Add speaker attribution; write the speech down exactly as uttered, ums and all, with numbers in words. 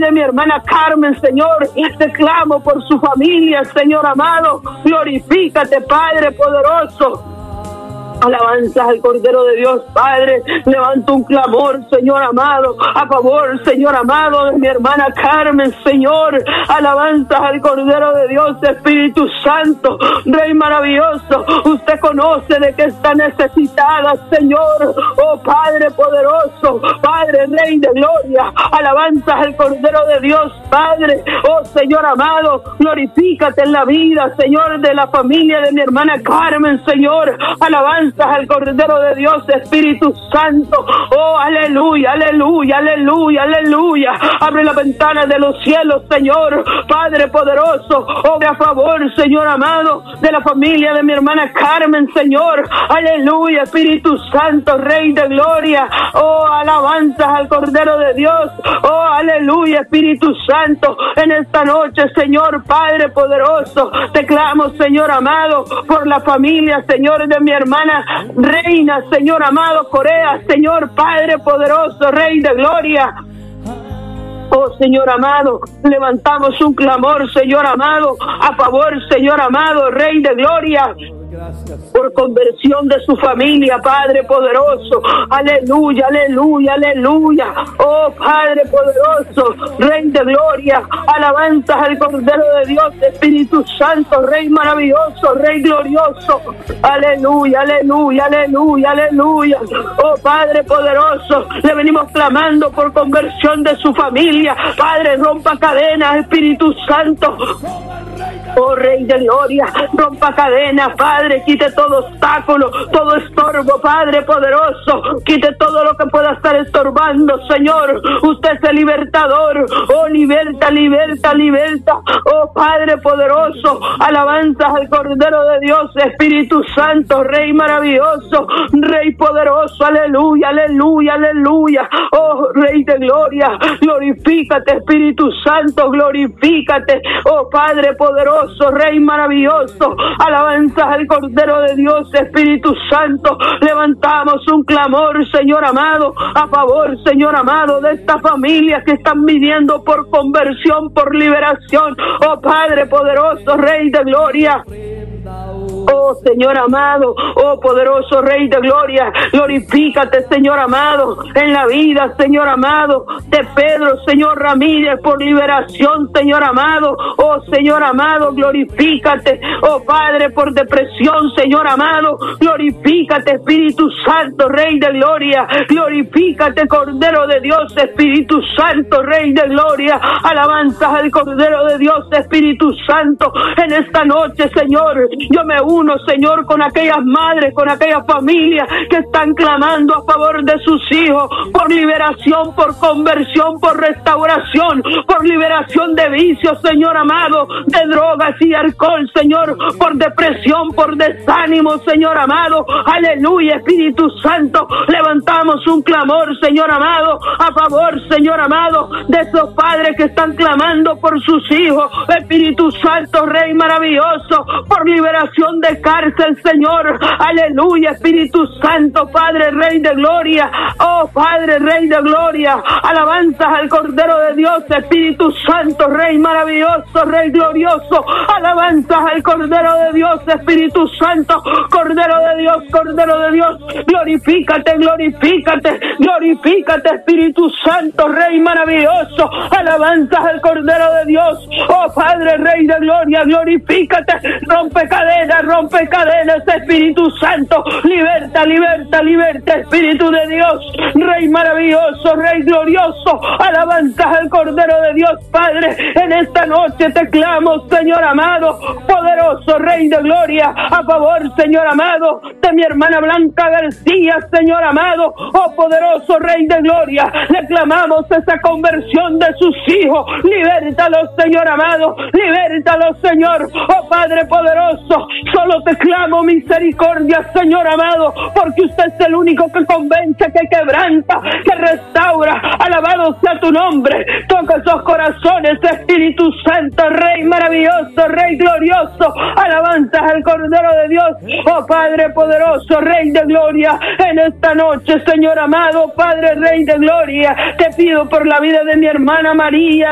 Speaker 1: de mi hermana Carmen, Señor. Te clamo por su familia, Señor amado. Glorifícate, Padre poderoso. Alabanzas al Cordero de Dios, Padre. Levanto un clamor, Señor amado, a favor, Señor amado, de mi hermana Carmen, Señor. Alabanzas al Cordero de Dios, Espíritu Santo, Rey maravilloso. Usted conoce de qué está necesitada, Señor. Oh Padre poderoso, Padre, Rey de gloria. Alabanzas al Cordero de Dios, Padre. Oh Señor amado, glorifícate en la vida, Señor, de la familia de mi hermana Carmen, Señor. Alabanzas al Cordero de Dios, Espíritu Santo. Oh, aleluya, aleluya, aleluya, aleluya. Abre la ventana de los cielos, Señor, Padre poderoso. Obra a favor, Señor amado, de la familia de mi hermana Carmen, Señor. Aleluya, Espíritu Santo, Rey de gloria. Oh, alabanzas al Cordero de Dios. Oh, aleluya, Espíritu Santo. En esta noche, Señor, Padre poderoso, te clamo, Señor amado, por la familia, Señor, de mi hermana Reina, Señor amado, Corea, Señor, Padre poderoso, Rey de gloria. Oh, Señor amado, levantamos un clamor, Señor amado, a favor, Señor amado, Rey de gloria, por conversión de su familia, Padre poderoso. Aleluya, aleluya, aleluya. Oh, Padre poderoso, Rey de gloria. Alabanzas al Cordero de Dios, Espíritu Santo, Rey maravilloso, Rey glorioso. Aleluya, aleluya, aleluya, aleluya. Oh, Padre poderoso, le venimos clamando por conversión de su familia. Padre, rompa cadenas, Espíritu Santo. Oh, Rey de gloria, rompa cadenas, Padre, quite todo obstáculo, todo estorbo, Padre poderoso, quite todo lo que pueda estar estorbando, Señor. Usted es el libertador. Oh, liberta, liberta, liberta. Oh, Padre poderoso, alabanzas al Cordero de Dios, Espíritu Santo, Rey maravilloso, Rey poderoso. Aleluya, aleluya, aleluya. Oh, Rey de gloria, glorifícate, Espíritu Santo, glorifícate. Oh, Padre poderoso, Rey maravilloso, alabanzas al Cordero de Dios, Espíritu Santo. Levantamos un clamor, Señor amado, a favor, Señor amado, de estas familias que están viviendo por conversión, por liberación. Oh, Padre poderoso, Rey de gloria. Oh, Señor amado, oh, poderoso Rey de gloria, glorifícate, Señor amado, en la vida, Señor amado, de Pedro, Señor Ramírez, por liberación, Señor amado. Oh, Señor amado, glorifícate. Oh, Padre, por depresión, Señor amado, glorifícate, Espíritu Santo, Rey de gloria. Glorifícate, Cordero de Dios, Espíritu Santo, Rey de gloria. Alabanzas al Cordero de Dios, Espíritu Santo. En esta noche, Señor, yo me uno, Señor, con aquellas madres, con aquellas familias que están clamando a favor de sus hijos por liberación, por conversión, por restauración, por liberación de vicios, Señor amado, de drogas y alcohol, Señor, por depresión, por desánimo, Señor amado. Aleluya, Espíritu Santo. Levantamos un clamor, Señor amado, a favor, Señor amado, de esos padres que están clamando por sus hijos. Espíritu Santo, Rey maravilloso, por liberación de cárcel, Señor. Aleluya, Espíritu Santo, Padre, Rey de gloria. Oh, Padre, Rey de gloria. Alabanzas al Cordero de Dios, Espíritu Santo, Rey maravilloso, Rey glorioso. Alabanzas al Cordero de Dios, Espíritu Santo, Cordero de Dios, Cordero de Dios. Glorifícate, glorifícate, glorifícate, Espíritu Santo, Rey maravilloso. Alabanzas al Cordero de Dios. Oh, Padre, Rey de gloria, glorifícate. Rompe cadenas, rompe cadenas, Espíritu Santo. Liberta, liberta, liberta, Espíritu de Dios. Rey maravilloso, Rey glorioso. Alabanzas al Cordero de Dios, Padre. En esta noche te clamo, Señor amado, poderoso Rey de gloria, a favor, Señor amado, de mi hermana Blanca García, Señor amado. Oh, poderoso Rey de gloria, le clamamos esa conversión de sus hijos. Libértalos, Señor amado, libértalos, Señor. Oh, Padre poderoso, solo te clamo misericordia, Señor amado, porque usted es el único que convence, que quebranta, que restaura. Alabado sea tu nombre. Toca esos corazones, Espíritu Santo, Rey maravilloso, Rey glorioso. Alabanzas al Cordero de Dios. Oh, Padre poderoso, Rey de gloria, en esta noche, Señor amado, Padre, Rey de gloria, te pido por la vida de mi hermana María